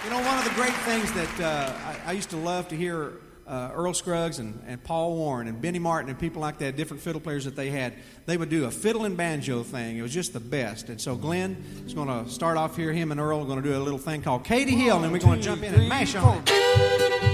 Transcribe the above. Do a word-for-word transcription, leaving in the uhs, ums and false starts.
You know, one of the great things that uh, I, I used to love to hear uh, Earl Scruggs and, and Paul Warren and Benny Martin and people like that, different fiddle players that they had, they would do a fiddle and banjo thing. It was just the best. And so Glenn is going to start off here. Him and Earl are going to do a little thing called Katie Hill, and we're going to jump in and mash on it.